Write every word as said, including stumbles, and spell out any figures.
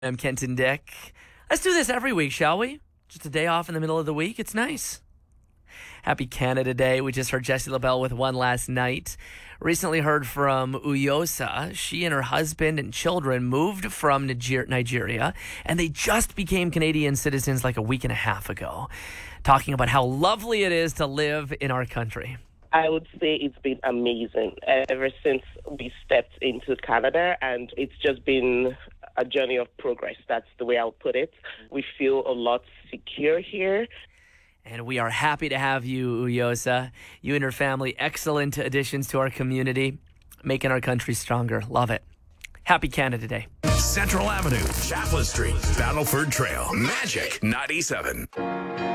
I'm Kenton Dick. Let's do this every week, shall we? Just a day off in the middle of the week. It's nice. Happy Canada Day. We just heard Jessie LaBelle with One Last Night. Recently heard from Uyosa. She and her husband and children moved from Niger- Nigeria, and they just became Canadian citizens like a week and a half ago, talking about how lovely it is to live in our country. I would say it's been amazing ever since we stepped into Canada, and it's just been a journey of progress. That's the way I'll put it. We feel a lot secure here. And we are happy to have you, Uyosa. You and your family, excellent additions to our community, making our country stronger. Love it. Happy Canada Day. Central Avenue, Chaplin Street, Battleford Trail, Magic ninety-seven.